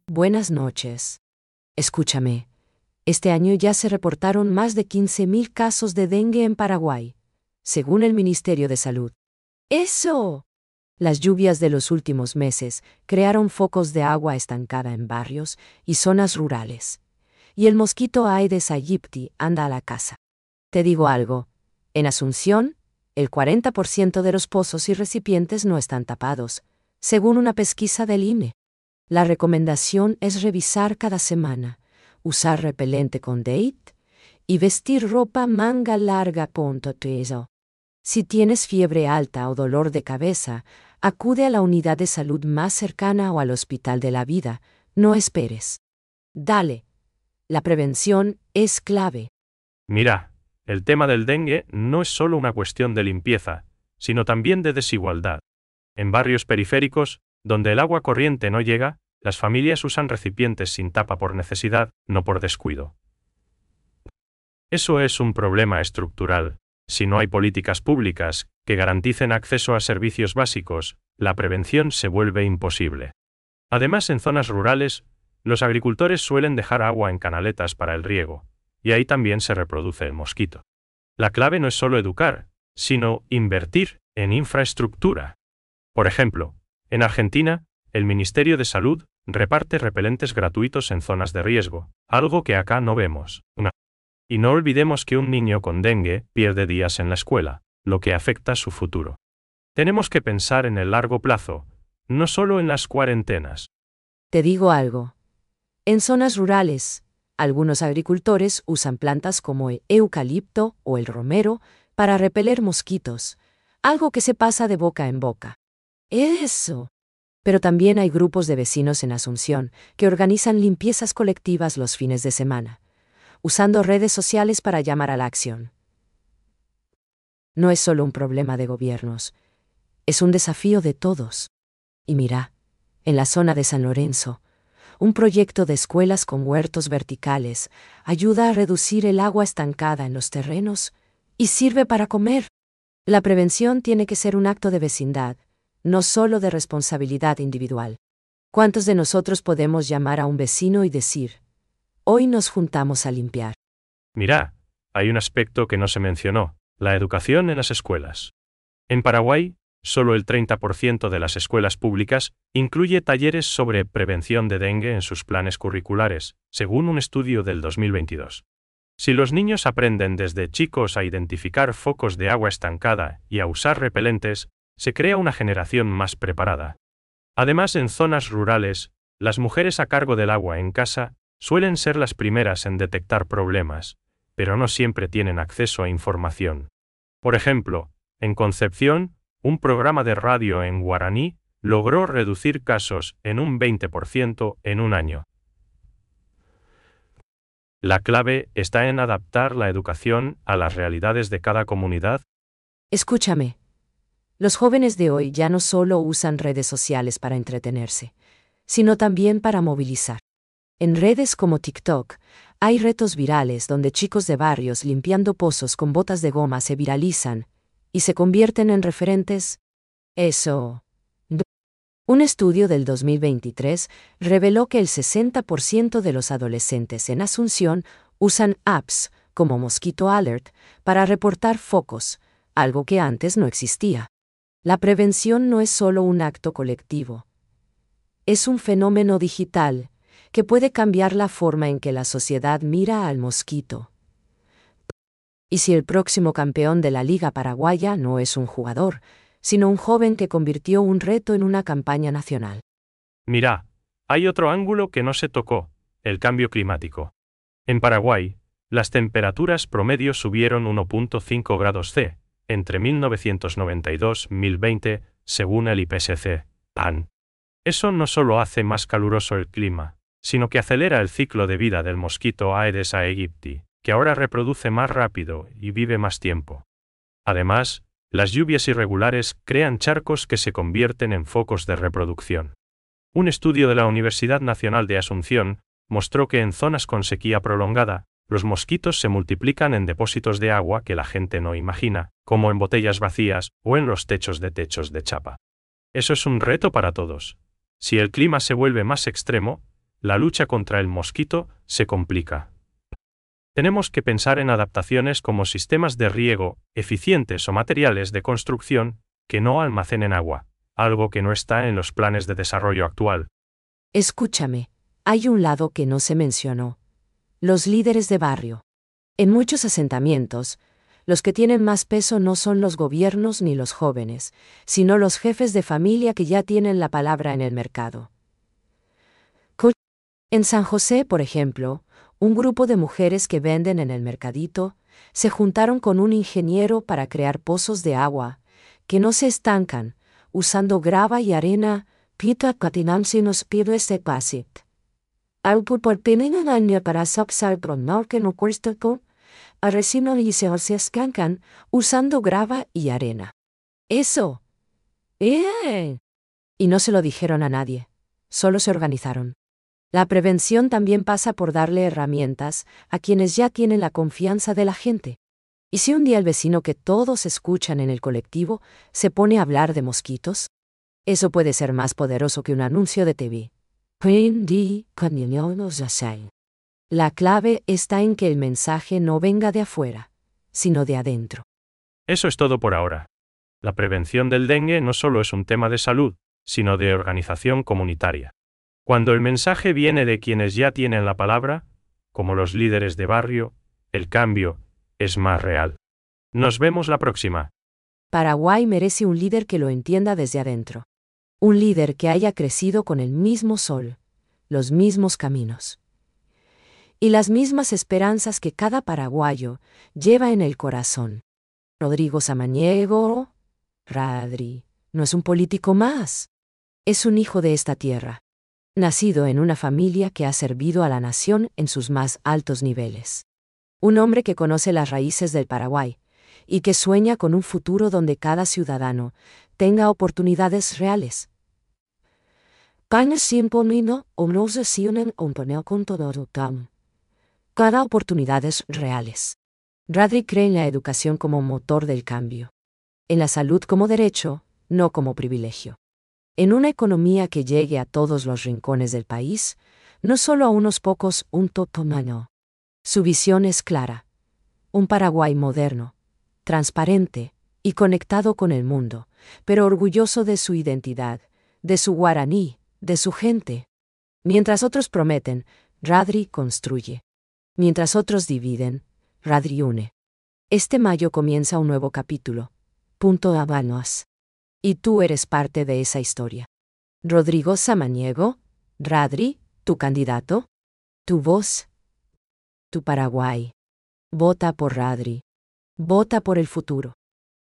Buenas noches. Escúchame. Este año ya se reportaron más de 15.000 casos de dengue en Paraguay, según el Ministerio de Salud. ¡Eso! Las lluvias de los últimos meses crearon focos de agua estancada en barrios y zonas rurales. Y el mosquito Aedes aegypti anda a la casa. Te digo algo. En Asunción, el 40% de los pozos y recipientes no están tapados, según una pesquisa del INE. La recomendación es revisar cada semana, usar repelente con DEIT y vestir ropa manga larga con teso. Si tienes fiebre alta o dolor de cabeza, acude a la unidad de salud más cercana o al Hospital de la Vida. No esperes. Dale. La prevención es clave. Mira, el tema del dengue no es solo una cuestión de limpieza, sino también de desigualdad. En barrios periféricos, donde el agua corriente no llega, las familias usan recipientes sin tapa por necesidad, no por descuido. Eso es un problema estructural. Si no hay políticas públicas que garanticen acceso a servicios básicos, la prevención se vuelve imposible. Además, en zonas rurales, los agricultores suelen dejar agua en canaletas para el riego, y ahí también se reproduce el mosquito. La clave no es solo educar, sino invertir en infraestructura. Por ejemplo, en Argentina, el Ministerio de Salud reparte repelentes gratuitos en zonas de riesgo, algo que acá no vemos. Y no olvidemos que un niño con dengue pierde días en la escuela, lo que afecta su futuro. Tenemos que pensar en el largo plazo, no solo en las cuarentenas. Te digo algo. En zonas rurales, algunos agricultores usan plantas como el eucalipto o el romero para repeler mosquitos, algo que se pasa de boca en boca. ¡Eso! Pero también hay grupos de vecinos en Asunción que organizan limpiezas colectivas los fines de semana, usando redes sociales para llamar a la acción. No es solo un problema de gobiernos, es un desafío de todos. Y mira, en la zona de San Lorenzo, un proyecto de escuelas con huertos verticales ayuda a reducir el agua estancada en los terrenos y sirve para comer. La prevención tiene que ser un acto de vecindad, no solo de responsabilidad individual. ¿Cuántos de nosotros podemos llamar a un vecino y decir, hoy nos juntamos a limpiar? Mira, hay un aspecto que no se mencionó, la educación en las escuelas. En Paraguay, solo el 30% de las escuelas públicas incluye talleres sobre prevención de dengue en sus planes curriculares, según un estudio del 2022. Si los niños aprenden desde chicos a identificar focos de agua estancada y a usar repelentes, se crea una generación más preparada. Además, en zonas rurales, las mujeres a cargo del agua en casa suelen ser las primeras en detectar problemas, pero no siempre tienen acceso a información. Por ejemplo, en Concepción, un programa de radio en guaraní logró reducir casos en un 20% en un año. La clave está en adaptar la educación a las realidades de cada comunidad. Escúchame. Los jóvenes de hoy ya no solo usan redes sociales para entretenerse, sino también para movilizar. En redes como TikTok, hay retos virales donde chicos de barrios limpiando pozos con botas de goma se viralizan y se convierten en referentes. Eso. Un estudio del 2023 reveló que el 60% de los adolescentes en Asunción usan apps como Mosquito Alert para reportar focos, algo que antes no existía. La prevención no es solo un acto colectivo. Es un fenómeno digital que puede cambiar la forma en que la sociedad mira al mosquito. Y si el próximo campeón de la Liga Paraguaya no es un jugador, sino un joven que convirtió un reto en una campaña nacional. Mira, hay otro ángulo que no se tocó, el cambio climático. En Paraguay, las temperaturas promedio subieron 1.5 grados C, entre 1992 y 2020, según el IPCC. Eso no solo hace más caluroso el clima, sino que acelera el ciclo de vida del mosquito Aedes aegypti, que ahora reproduce más rápido y vive más tiempo. Además, las lluvias irregulares crean charcos que se convierten en focos de reproducción. Un estudio de la Universidad Nacional de Asunción mostró que en zonas con sequía prolongada, los mosquitos se multiplican en depósitos de agua que la gente no imagina, como en botellas vacías o en los techos de chapa. Eso es un reto para todos. Si el clima se vuelve más extremo, la lucha contra el mosquito se complica. Tenemos que pensar en adaptaciones como sistemas de riego eficientes o materiales de construcción que no almacenen agua, algo que no está en los planes de desarrollo actual. Escúchame, hay un lado que no se mencionó. Los líderes de barrio. En muchos asentamientos, los que tienen más peso no son los gobiernos ni los jóvenes, sino los jefes de familia que ya tienen la palabra en el mercado. En San José, por ejemplo, un grupo de mujeres que venden en el mercadito se juntaron con un ingeniero para crear pozos de agua que no se estancan, usando grava y arena, pita katinansinos pides de pasit. Algo por penen año para saxar pronor que no cuesta con, a resino y se escancan, usando grava y arena. ¡Eso! Y no se lo dijeron a nadie, solo se organizaron. La prevención también pasa por darle herramientas a quienes ya tienen la confianza de la gente. ¿Y si un día el vecino que todos escuchan en el colectivo se pone a hablar de mosquitos? Eso puede ser más poderoso que un anuncio de TV. La clave está en que el mensaje no venga de afuera, sino de adentro. Eso es todo por ahora. La prevención del dengue no solo es un tema de salud, sino de organización comunitaria. Cuando el mensaje viene de quienes ya tienen la palabra, como los líderes de barrio, el cambio es más real. Nos vemos la próxima. Paraguay merece un líder que lo entienda desde adentro. Un líder que haya crecido con el mismo sol, los mismos caminos y las mismas esperanzas que cada paraguayo lleva en el corazón. Rodrigo Samaniego, Radri, no es un político más. Es un hijo de esta tierra, nacido en una familia que ha servido a la nación en sus más altos niveles. Un hombre que conoce las raíces del Paraguay y que sueña con un futuro donde cada ciudadano tenga oportunidades reales. Cada oportunidades reales. Radri cree en la educación como motor del cambio. En la salud como derecho, no como privilegio. En una economía que llegue a todos los rincones del país, no solo a unos pocos, un totomano. Su visión es clara. Un Paraguay moderno, transparente y conectado con el mundo, pero orgulloso de su identidad, de su guaraní, de su gente. Mientras otros prometen, Radri construye. Mientras otros dividen, Radri une. Este mayo comienza un nuevo capítulo. Punto Habanos. Y tú eres parte de esa historia. Rodrigo Samaniego, Radri, tu candidato, tu voz, tu Paraguay. Vota por Radri. Vota por el futuro.